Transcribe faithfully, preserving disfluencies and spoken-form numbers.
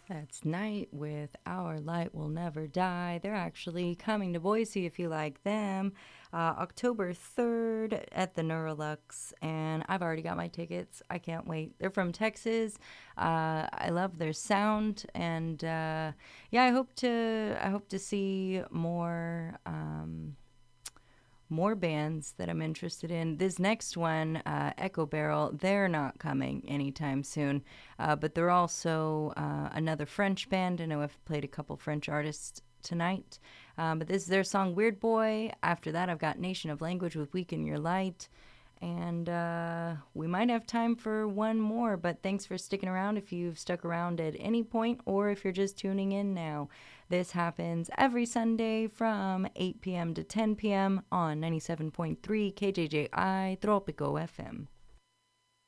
That's Night with Our Light Will Never Die. They're actually coming to Boise if you like them. Uh, October third at the Neurolux, and I've already got my tickets. I can't wait. They're from Texas. Uh, I love their sound, and uh, yeah, I hope to I hope to see more. Um, more bands that I'm interested in. This next one, uh, Echo Barrel, they're not coming anytime soon, uh, but they're also uh, another French band. I know I've played a couple French artists tonight, um, but this is their song Weird Boy. After that, I've got Nation of Language with Weaken Your Light. And uh, we might have time for one more, but thanks for sticking around if you've stuck around at any point or if you're just tuning in now. This happens every Sunday from eight p.m. to ten p.m. on ninety-seven point three K J J I Tropico F M.